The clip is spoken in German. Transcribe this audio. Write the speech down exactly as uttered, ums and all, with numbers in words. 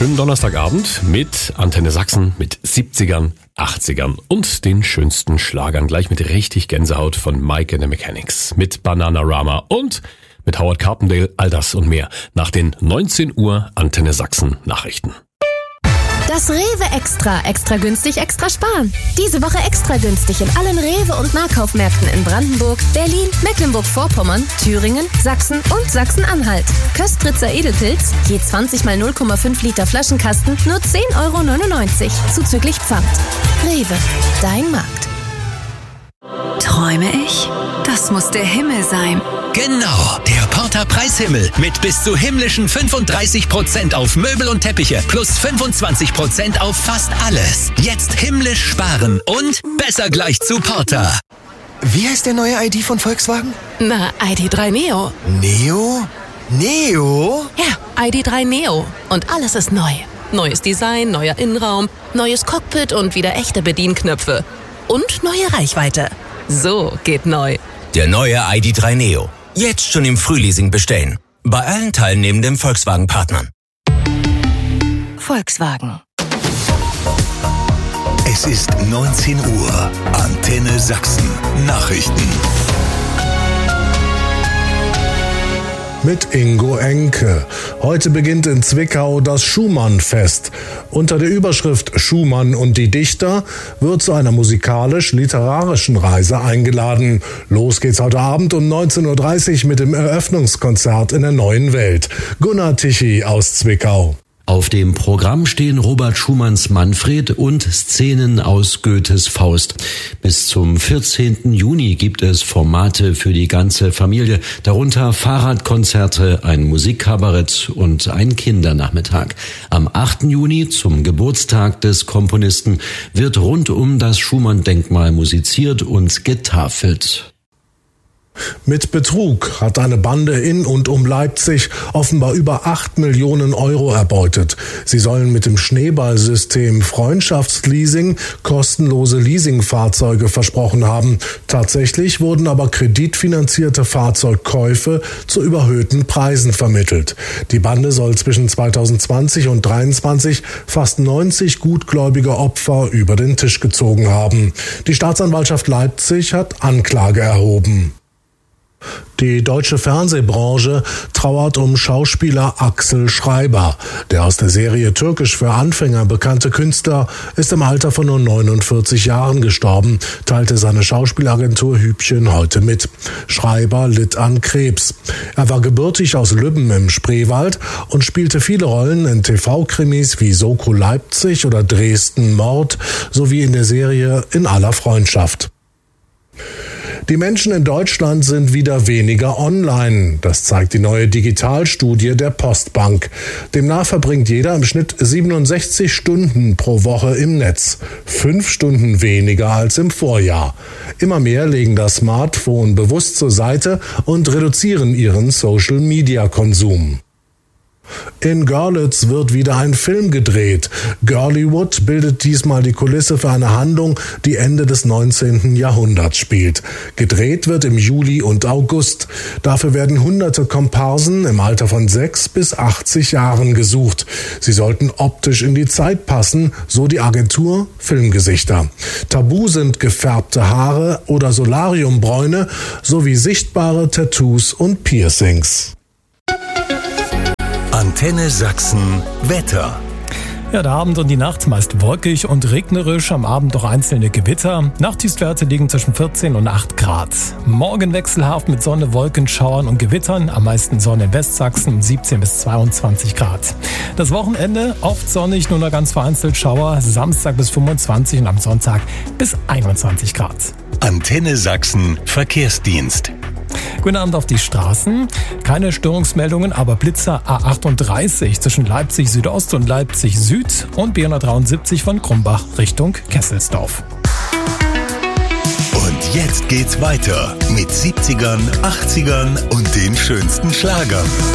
schönen Donnerstagabend mit Antenne Sachsen, mit siebzigern, achtzigern und den schönsten Schlagern. Gleich mit richtig Gänsehaut von Mike and the Mechanics, mit Bananarama und mit Howard Carpendale. All das und mehr nach den neunzehn Uhr Antenne Sachsen Nachrichten. Das Rewe Extra. Extra günstig, extra sparen. Diese Woche extra günstig in allen Rewe- und Nahkaufmärkten in Brandenburg, Berlin, Mecklenburg-Vorpommern, Thüringen, Sachsen und Sachsen-Anhalt. Köstritzer Edelpilz, je zwanzig mal null Komma fünf Liter Flaschenkasten, nur zehn Euro neunundneunzig, zuzüglich Pfand. Rewe, dein Markt. Träume ich? Das muss der Himmel sein. Genau, der Porter Preishimmel mit bis zu himmlischen fünfunddreißig Prozent auf Möbel und Teppiche plus fünfundzwanzig Prozent auf fast alles. Jetzt himmlisch sparen und besser gleich zu Porter. Wie heißt der neue I D von Volkswagen? Na, I D drei Neo. Neo? Neo? Ja, I D drei Neo. Und alles ist neu. Neues Design, neuer Innenraum, neues Cockpit und wieder echte Bedienknöpfe. Und neue Reichweite. So geht neu. Der neue I D drei Neo. Jetzt schon im Frühleasing bestellen. Bei allen teilnehmenden Volkswagen-Partnern. Volkswagen. Es ist neunzehn Uhr. Antenne Sachsen. Nachrichten. Mit Ingo Enke. Heute beginnt in Zwickau das Schumann-Fest. Unter der Überschrift Schumann und die Dichter wird zu einer musikalisch-literarischen Reise eingeladen. Los geht's heute Abend um neunzehn Uhr dreißig mit dem Eröffnungskonzert in der Neuen Welt. Gunnar Tichy aus Zwickau. Auf dem Programm stehen Robert Schumanns Manfred und Szenen aus Goethes Faust. Bis zum vierzehnten Juni gibt es Formate für die ganze Familie, darunter Fahrradkonzerte, ein Musikkabarett und ein Kindernachmittag. Am achten Juni, zum Geburtstag des Komponisten, wird rund um das Schumann-Denkmal musiziert und getafelt. Mit Betrug hat eine Bande in und um Leipzig offenbar über acht Millionen Euro erbeutet. Sie sollen mit dem Schneeballsystem Freundschaftsleasing kostenlose Leasingfahrzeuge versprochen haben. Tatsächlich wurden aber kreditfinanzierte Fahrzeugkäufe zu überhöhten Preisen vermittelt. Die Bande soll zwischen zweitausendzwanzig und zweitausenddreiundzwanzig fast neunzig gutgläubige Opfer über den Tisch gezogen haben. Die Staatsanwaltschaft Leipzig hat Anklage erhoben. Die deutsche Fernsehbranche trauert um Schauspieler Axel Schreiber. Der aus der Serie Türkisch für Anfänger bekannte Künstler ist im Alter von nur neunundvierzig Jahren gestorben, teilte seine Schauspielagentur Hübchen heute mit. Schreiber litt an Krebs. Er war gebürtig aus Lübben im Spreewald und spielte viele Rollen in T V-Krimis wie Soko Leipzig oder Dresden Mord sowie in der Serie In aller Freundschaft. Die Menschen in Deutschland sind wieder weniger online. Das zeigt die neue Digitalstudie der Postbank. Demnach verbringt jeder im Schnitt siebenundsechzig Stunden pro Woche im Netz. Fünf Stunden weniger als im Vorjahr. Immer mehr legen das Smartphone bewusst zur Seite und reduzieren ihren Social-Media-Konsum. In Görlitz wird wieder ein Film gedreht. Girlywood bildet diesmal die Kulisse für eine Handlung, die Ende des neunzehnten Jahrhunderts spielt. Gedreht wird im Juli und August. Dafür werden hunderte Komparsen im Alter von sechs bis achtzig Jahren gesucht. Sie sollten optisch in die Zeit passen, so die Agentur Filmgesichter. Tabu sind gefärbte Haare oder Solariumbräune sowie sichtbare Tattoos und Piercings. Antenne Sachsen Wetter. Ja, der Abend und die Nacht meist wolkig und regnerisch, am Abend auch einzelne Gewitter. Nachttiefstwerte liegen zwischen vierzehn und acht Grad. Morgen wechselhaft mit Sonne, Wolken, Schauern und Gewittern, am meisten Sonne in Westsachsen, siebzehn bis zweiundzwanzig Grad. Das Wochenende oft sonnig, nur noch ganz vereinzelt Schauer, Samstag bis fünfundzwanzig und am Sonntag bis einundzwanzig Grad. Antenne Sachsen Verkehrsdienst. Guten Abend auf die Straßen. Keine Störungsmeldungen, aber Blitzer A achtunddreißig zwischen Leipzig Südost und Leipzig Süd und B hundertdreiundsiebzig von Krumbach Richtung Kesselsdorf. Und jetzt geht's weiter mit siebzigern, achtzigern und den schönsten Schlagern.